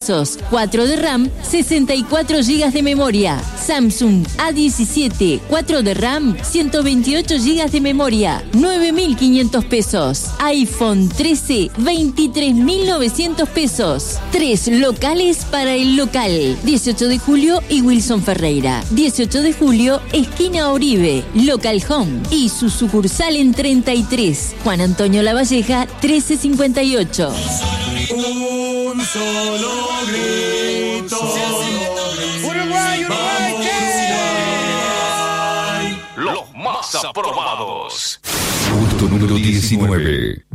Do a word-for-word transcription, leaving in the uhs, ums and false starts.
cuatro de RAM, sesenta y cuatro gigas de memoria. Samsung A diecisiete, cuatro de RAM, ciento veintiocho gigas de memoria, nueve mil quinientos pesos. iPhone trece, veintitrés mil novecientos pesos. Tres locales para el local. dieciocho de julio y Wilson Ferreira. dieciocho de julio, esquina Oribe, Local Home. Y su sucursal en treinta y tres, Juan Antonio Lavalleja, trece cincuenta y ocho. Un solo grito. Uruguay, Uruguay, Uruguay. Los más aprobados. Punto número diecinueve.